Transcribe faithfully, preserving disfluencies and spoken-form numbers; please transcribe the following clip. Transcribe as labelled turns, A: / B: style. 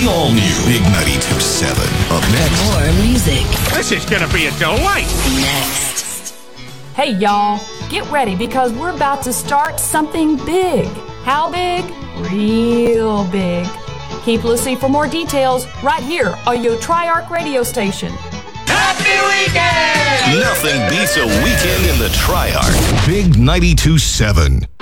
A: The all-new Big ninety-two point seven. Up next.
B: More music.
C: This is gonna be a delight.
B: Next.
D: Hey, y'all. Get ready because we're about to start something big. How big? Real big. Keep listening for more details right here on your Triarch radio station.
C: Happy weekend!
A: Nothing beats a weekend in the Triarch. Big ninety-two point seven.